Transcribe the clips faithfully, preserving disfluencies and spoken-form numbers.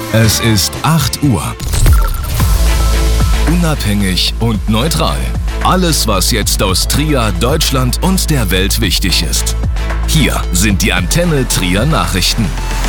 Es ist acht Uhr. Unabhängig und neutral. Alles, was jetzt aus Trier, Deutschland und der Welt wichtig ist. Hier sind die Antenne Trier Nachrichten.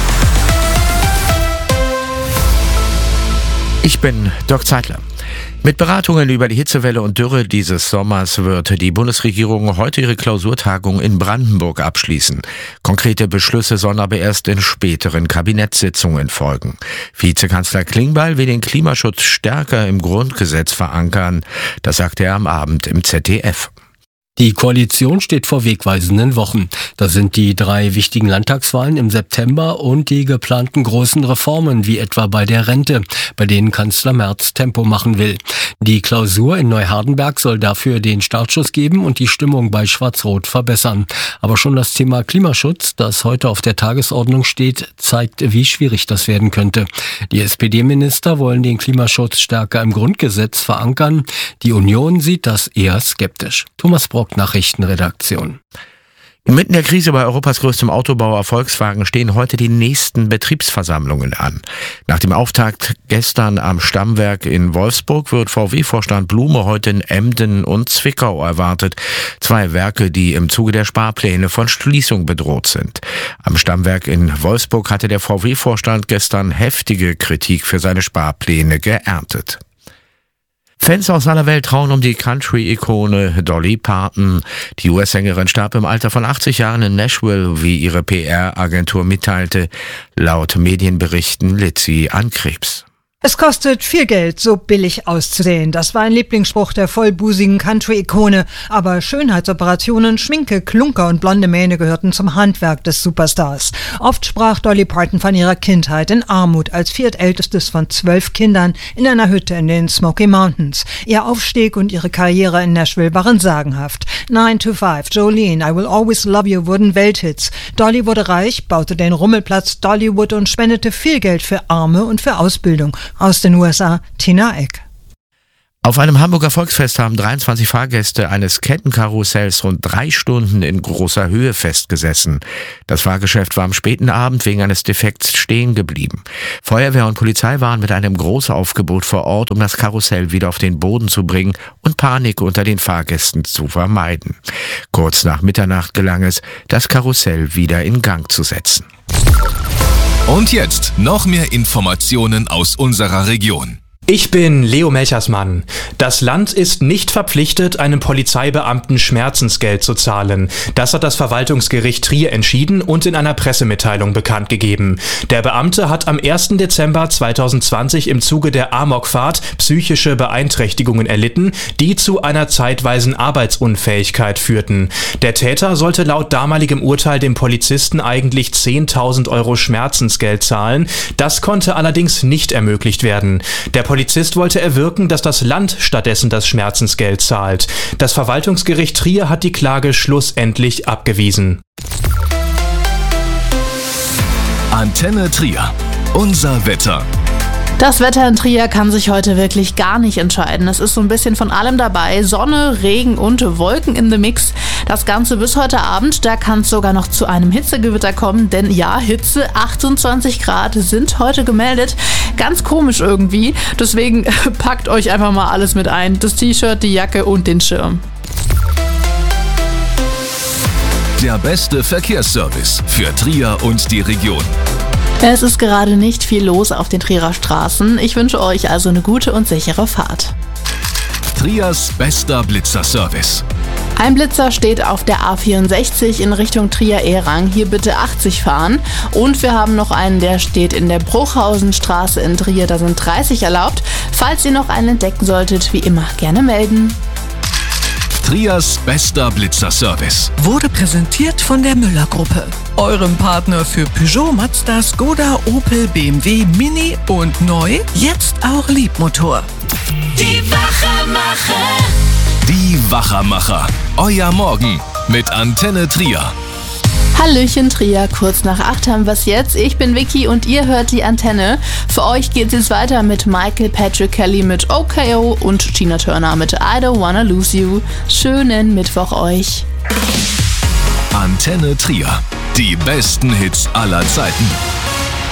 Ich bin Dirk Zeitler. Mit Beratungen über die Hitzewelle und Dürre dieses Sommers wird die Bundesregierung heute ihre Klausurtagung in Brandenburg abschließen. Konkrete Beschlüsse sollen aber erst in späteren Kabinettssitzungen folgen. Vizekanzler Klingbeil will den Klimaschutz stärker im Grundgesetz verankern. Das sagte er am Abend im Z D F. Die Koalition steht vor wegweisenden Wochen. Das sind die drei wichtigen Landtagswahlen im September und die geplanten großen Reformen, wie etwa bei der Rente, bei denen Kanzler Merz Tempo machen will. Die Klausur in Neuhardenberg soll dafür den Startschuss geben und die Stimmung bei Schwarz-Rot verbessern. Aber schon das Thema Klimaschutz, das heute auf der Tagesordnung steht, zeigt, wie schwierig das werden könnte. Die S P D-Minister wollen den Klimaschutz stärker im Grundgesetz verankern. Die Union sieht das eher skeptisch. Thomas Brock, Nachrichtenredaktion. Inmitten der Krise bei Europas größtem Autobauer Volkswagen stehen heute die nächsten Betriebsversammlungen an. Nach dem Auftakt gestern am Stammwerk in Wolfsburg wird V W-Vorstand Blume heute in Emden und Zwickau erwartet. Zwei Werke, die im Zuge der Sparpläne von Schließung bedroht sind. Am Stammwerk in Wolfsburg hatte der V W-Vorstand gestern heftige Kritik für seine Sparpläne geerntet. Fans aus aller Welt trauen um die Country-Ikone Dolly Parton. Die U S-Sängerin starb im Alter von achtzig Jahren in Nashville, wie ihre P R-Agentur mitteilte. Laut Medienberichten litt sie an Krebs. Es kostet viel Geld, so billig auszusehen. Das war ein Lieblingsspruch der vollbusigen Country-Ikone. Aber Schönheitsoperationen, Schminke, Klunker und blonde Mähne gehörten zum Handwerk des Superstars. Oft sprach Dolly Parton von ihrer Kindheit in Armut als viertältestes von zwölf Kindern in einer Hütte in den Smoky Mountains. Ihr Aufstieg und ihre Karriere in Nashville waren sagenhaft. Nine to five, Jolene, I Will Always Love You wurden Welthits. Dolly wurde reich, baute den Rummelplatz Dollywood und spendete viel Geld für Arme und für Ausbildung. Aus den U S A, Tina Eck. Auf einem Hamburger Volksfest haben dreiundzwanzig Fahrgäste eines Kettenkarussells rund drei Stunden in großer Höhe festgesessen. Das Fahrgeschäft war am späten Abend wegen eines Defekts stehen geblieben. Feuerwehr und Polizei waren mit einem Großaufgebot vor Ort, um das Karussell wieder auf den Boden zu bringen und Panik unter den Fahrgästen zu vermeiden. Kurz nach Mitternacht gelang es, das Karussell wieder in Gang zu setzen. Und jetzt noch mehr Informationen aus unserer Region. Ich bin Leo Melchersmann. Das Land ist nicht verpflichtet, einem Polizeibeamten Schmerzensgeld zu zahlen. Das hat das Verwaltungsgericht Trier entschieden und in einer Pressemitteilung bekannt gegeben. Der Beamte hat am ersten Dezember zweitausendzwanzig im Zuge der Amokfahrt psychische Beeinträchtigungen erlitten, die zu einer zeitweisen Arbeitsunfähigkeit führten. Der Täter sollte laut damaligem Urteil dem Polizisten eigentlich zehntausend Euro Schmerzensgeld zahlen. Das konnte allerdings nicht ermöglicht werden. Der Polizist wollte erwirken, dass das Land stattdessen das Schmerzensgeld zahlt. Das Verwaltungsgericht Trier hat die Klage schlussendlich abgewiesen. Antenne Trier. Unser Wetter. Das Wetter in Trier kann sich heute wirklich gar nicht entscheiden. Es ist so ein bisschen von allem dabei. Sonne, Regen und Wolken in the Mix. Das Ganze bis heute Abend. Da kann es sogar noch zu einem Hitzegewitter kommen. Denn ja, Hitze, achtundzwanzig Grad sind heute gemeldet. Ganz komisch irgendwie. Deswegen packt euch einfach mal alles mit ein. Das T-Shirt, die Jacke und den Schirm. Der beste Verkehrsservice für Trier und die Region. Es ist gerade nicht viel los auf den Trierer Straßen. Ich wünsche euch also eine gute und sichere Fahrt. Triers bester Blitzerservice. Ein Blitzer steht auf der A vierundsechzig in Richtung Trier-Ehrang. Hier bitte achtzig fahren. Und wir haben noch einen, der steht in der Bruchhausenstraße in Trier. Da sind dreißig erlaubt. Falls ihr noch einen entdecken solltet, wie immer gerne melden. Triers bester Blitzerservice wurde präsentiert von der Müller-Gruppe, eurem Partner für Peugeot, Mazda, Skoda, Opel, B M W, Mini und neu, jetzt auch Liebmotor. Die Wachermacher. Die Wachermacher. Euer Morgen mit Antenne Trier. Hallöchen Trier, kurz nach acht haben wir's jetzt. Ich bin Vicky und ihr hört die Antenne. Für euch geht's jetzt weiter mit Michael Patrick Kelly mit O K O und Tina Turner mit I Don't Wanna Lose You. Schönen Mittwoch euch. Antenne Trier. Die besten Hits aller Zeiten.